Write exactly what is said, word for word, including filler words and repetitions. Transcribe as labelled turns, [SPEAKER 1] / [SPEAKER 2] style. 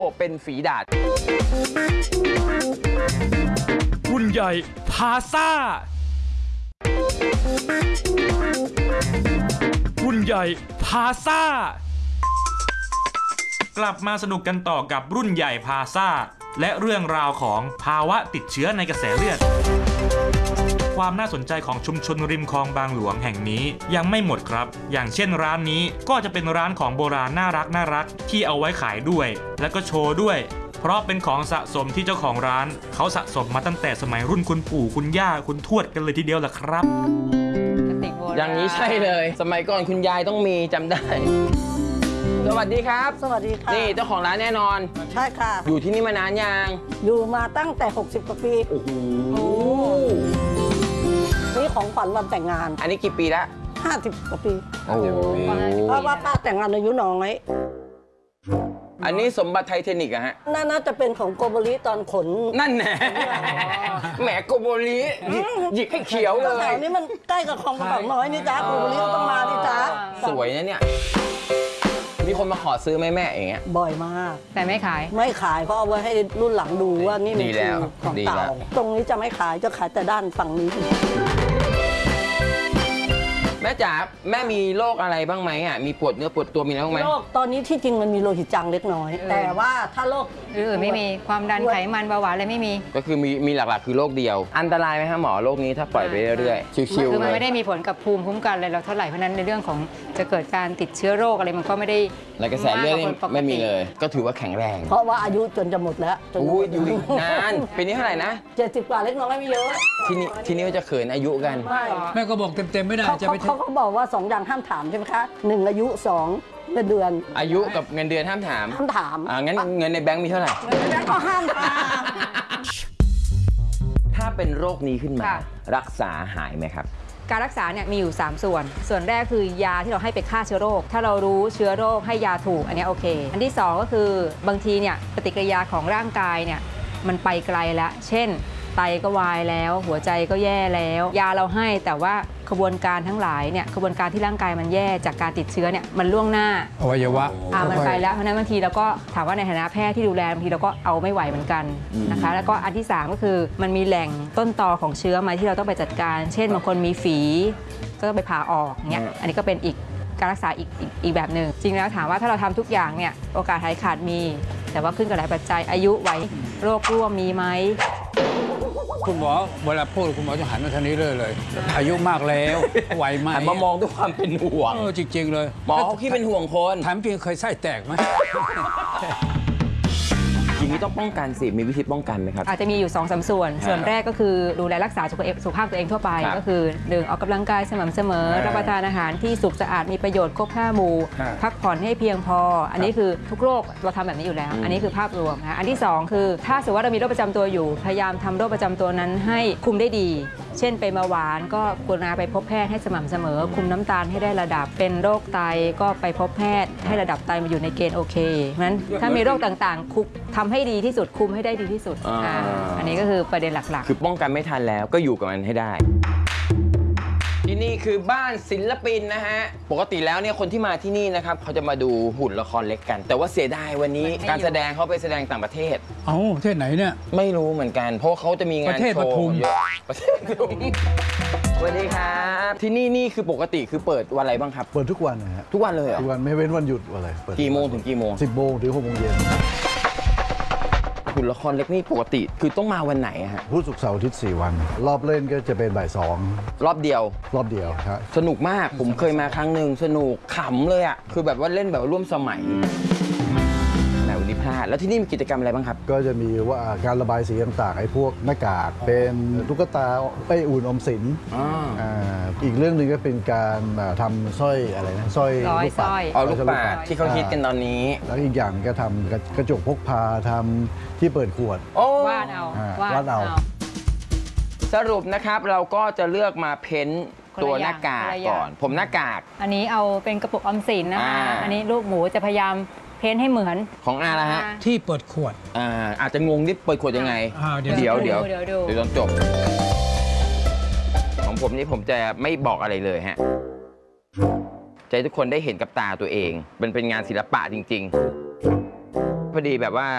[SPEAKER 1] เป็นฝีดาษ
[SPEAKER 2] รุ่นใหญ่พาซ่ารุ่นใหญ่พาซ่ากลับมาสนุกกันต่อกับรุ่นใหญ่พาซ่าและเรื่องราวของภาวะติดเชื้อในกระแสเลือดความน่าสนใจของชุมชนริมคลองบางหลวงแห่งนี้ยังไม่หมดครับอย่างเช่นร้านนี้ก็จะเป็นร้านของโบราณน่ารักน่ารักที่เอาไว้ขายด้วยและก็โชว์ด้วยเพราะเป็นของสะสมที่เจ้าของร้านเขาสะสมมาตั้งแต่สมัยรุ่นคุณปู่คุณย่าคุณทวดกันเลยทีเดียวล่ะครับ
[SPEAKER 1] อย่างนี้ใช่เลยสมัยก่อนคุณยายต้องมีจำได้สวัสดีครับ
[SPEAKER 3] สวัสดีค่ะ
[SPEAKER 1] นี่เจ้าของร้านแน่นอน
[SPEAKER 3] ใช่ค่ะ
[SPEAKER 1] อยู่ที่นี่มานานยัง
[SPEAKER 3] อยู่มาตั้งแต่หกสิบกว่าปี
[SPEAKER 1] โอ้โห
[SPEAKER 3] นี่ของขวัญวันแต่งงาน
[SPEAKER 1] อันนี้กี่ปีละ
[SPEAKER 3] ห้าสิบกว่าปี
[SPEAKER 1] โอ้โห
[SPEAKER 3] เพราะว่าป้าแต่งงานอายุน้อย
[SPEAKER 1] อันนี้สมบัติไทเทนิกอะฮะ
[SPEAKER 3] น่าจะเป็นของโกโบริตอนขน
[SPEAKER 1] นั่นแหละแหมโกโบริหยิกให้เขียวเลย
[SPEAKER 3] แถวนี้มันใกล้กับคลองกระเป๋าน้อยนี่จ้าโกโบริต้องมาดิจ้า
[SPEAKER 1] สวยนะเนี่ยมีคนมาขอซื้อแม่แม่อย่างเงี้ย
[SPEAKER 3] บ่อยมาก
[SPEAKER 4] แต่ไม่ขาย
[SPEAKER 3] ไม่ขายเพราะเอาไว้ให้รุ่นหลังดูว่านี่มันคือของเก่าตรงนี้จะไม่ขายจะขายแต่ด้านฝั่งนี้
[SPEAKER 1] แม่จ๋าแม่มีโรคอะไรบ้างไหมอ่ะมีปวดเนื้อปวดตัวมีอะไรบ้างไหม
[SPEAKER 3] โรคตอนนี้ที่จริงมันมีโลหิตจางเล็กน้อยแต่ว่าถ้าโรค
[SPEAKER 4] อื่นไม่มีความดันไขมันเบาหวานอะไรไม่มี
[SPEAKER 1] ก็คือมีมีหลักๆคือโรคเดียวอันตรายไหมฮะหมอโรคนี้ถ้าปล่อยไปเรื่อยๆชิวๆ
[SPEAKER 4] คือมันไม่ได้มีผลกับภูมิคุ้มกันอะไรเราเท่าไหร่เพราะนั้นในเรื่องของจะเกิดการติดเชื้อโรคอะไรมันก็ไม่ได้
[SPEAKER 1] ในกระแสเลือดไม่มีเลยก็ถือว่าแข็งแรง
[SPEAKER 3] เพราะว่าอายุจนจะหมดแล้ว
[SPEAKER 1] อู้ยอยู่นานปีนี้เท่าไหร่นะ
[SPEAKER 3] เจ็ดสิบกว่าเล็กน้อยไม่เยอะ
[SPEAKER 1] ที่นี่ที่นี่จะเขินอายุกัน
[SPEAKER 5] แม่ก็บอกเต็มๆไม่ได้จะไป
[SPEAKER 3] เขาเขาบอกว่าสองอย่างห้ามถามใช่ไหมคะหนึ่งอายุสองเงินเดือน
[SPEAKER 1] อายุกับเงินเดือนห้ามถาม
[SPEAKER 3] ห้ามถาม
[SPEAKER 1] อ่างั้นเงินในแบงค์มีเท่าไหร่
[SPEAKER 3] เงินในแบงค์ก็ห้ามถาม
[SPEAKER 1] ถ้าเป็นโรคนี้ขึ้นมารักษาหายไหมครับ
[SPEAKER 4] การรักษาเนี่ยมีอยู่สามส่วนส่วนแรกคือยาที่เราให้ไปฆ่าเชื้อโรคถ้าเรารู้เชื้อโรคให้ยาถูกอันนี้โอเคอันที่สองก็คือบางทีเนี่ยปฏิกิริยาของร่างกายเนี่ยมันไปไกลแล้วเช่นไตก็วายแล้วหัวใจก็แย่แล้วยาเราให้แต่ว่าขบวนการทั้งหลายเนี่ยขบวนการที่ร่างกายมันแย่จากการติดเชื้อเนี่ยมันล่วงหน้า
[SPEAKER 5] อวัยวะ
[SPEAKER 4] อ่ามันไปแล้วเพราะนั้นบางทีเราก็ถามว่าในฐานะแพทย์ที่ดูแลบางทีเราก็เอาไม่ไหวเหมือนกันนะคะแล้วก็อันที่สามก็คือมันมีแหล่งต้นตอของเชื้อมาที่เราต้องไปจัดการเช่นบางคนมีฝีก็ต้องไปผ่าออกเนี่ยอันนี้ก็เป็นอีกการรักษาอีกอีกแบบหนึ่งจริงแล้วถามว่าถ้าเราทำทุกอย่างเนี่ยโอกาสหายขาดมีแต่ว่าขึ้นกับหลายปัจจัยอายุไว้โรคร่วมมีไหม
[SPEAKER 5] คุณหมอเวลาพูดคุณหมอจะหันมาทางนี้เลยเลยอายุมากแล้วไหวไหม
[SPEAKER 1] หันมามองด้วยความเป็นห่วง
[SPEAKER 5] เออจริงๆเลย
[SPEAKER 1] หมอเขาคิดเป็นห่วงคน
[SPEAKER 5] ถามจริงเคยไส้แตกไหม
[SPEAKER 1] อย่างนี้ต้องป้องกันสิมีวิธีป้องกันไหมครับ
[SPEAKER 4] อาจจะมีอยู่ สองสาม ส่วนส่วนแรกก็คือดูแลรักษาสุขภาพตัวเองทั่วไปก็คือหนึ่งออกกำลังกายสม่ำเสมอรับประทานอาหารที่สุขสะอาดมีประโยชน์ครบห้าหมู่พักผ่อนให้เพียงพออันนี้คือทุกโรคเราทำแบบนี้อยู่แล้วอันนี้คือภาพรวมนะอันที่สองคือถ้าสมมติว่าเรามีโรคประจำตัวอยู่พยายามทำโรคประจำตัวนั้นให้คุมได้ดีเช่นเป็นเบาหวานก็กรุณาไปพบแพทย์ให้สม่ำเสมอคุมน้ำตาลให้ได้ระดับเป็นโรคไตก็ไปพบแพทย์ให้ระดับไตมาอยู่ในเกณฑ์โอเคเพราะฉะนั้นถ้ามีโรคต่างๆคุมทำให้ดีที่สุดคุมให้ได้ดีที่สุด อ, อันนี้ก็คือประเด็นหลัก
[SPEAKER 1] ๆคือป้องกันไม่ทันแล้วก็อยู่กับมันให้ได้ที่นี่คือบ้านศิลปินนะฮะปกติแล้วเนี่ยคนที่มาที่นี่นะครับเขาจะมาดูหุ่นละครเล็กกันแต่ว่าเสียดายวันนี้การแสดงเขาไปแสดงต่างประเทศ
[SPEAKER 5] เอ้าประเทศไหนเนี่ย
[SPEAKER 1] ไม่รู้เหมือนกันเพราะเขาจะมีงานโชว์
[SPEAKER 5] ประเทศปทุม
[SPEAKER 1] ประเทศปทุมสวัสดีครับที่นี่นี่คือปกติคือเปิดวันอะไรบ้างครับ
[SPEAKER 6] เปิดทุกวันนะฮะ
[SPEAKER 1] ทุกวันเลยเหรอ
[SPEAKER 6] ทุกวันไม่เว้นวันหยุดอะไร
[SPEAKER 1] กี่โมงถึงกี่โมง
[SPEAKER 6] สิบโมงถึงหกโมงเย็น
[SPEAKER 1] หุ่นละครเล็กนี่ปกติคือต้องมาวันไหนฮะ
[SPEAKER 6] พุธศุกร์เสาร์อาทิตย์สี่วันรอบเล่นก็จะเป็นบ่ายสอง
[SPEAKER 1] รอบเดียว
[SPEAKER 6] รอบเดียวครับ
[SPEAKER 1] สนุกมากผมเคยมาครั้งหนึ่งสนุกขำเลยอ่ะคือแบบว่าเล่นแบบร่วมสมัยแหมวันนี้พลาดแล้วที่นี่มีกิจกรรมอะไรบ้างครับ
[SPEAKER 6] ก็จะมีว่าการระบายสีต่างๆไอ้พวกหน้ากากเป็นตุ๊กตาไอ้อุ่นอมสินอ่าอีกเรื่องหนึ่งก็เป็นการทำสร้อยอะไรนะสร้อย
[SPEAKER 4] ลูกปัด
[SPEAKER 1] อ๋อลูกปัดที่เขาฮิตกันตอนนี้
[SPEAKER 6] แล้วอีกอย่างก็ทำกระจกพกพาทำที่เปิดขวด
[SPEAKER 4] วาดเอา
[SPEAKER 6] วาดเอา
[SPEAKER 1] สรุปนะครับเราก็จะเลือกมาเพ้นตัวหน้ากากก่อนผมหน้ากาก
[SPEAKER 4] อันนี้เอาเป็นกระปุกออมสินนะคะอันนี้ลูกหมูจะพยายามเพ้นให้เหมือน
[SPEAKER 1] ของอาละฮะ
[SPEAKER 5] ที่เปิดขวด
[SPEAKER 1] อ่าอาจจะงงที่เปิดขวดยังไงเดี๋ยวเดี๋ยวเดี๋ยวตอนจบของผมนี่ผมจะไม่บอกอะไรเลยฮะใจทุกคนได้เห็นกับตาตัวเองมันเป็นงานศิลปะจริงๆพอดีแบบว่า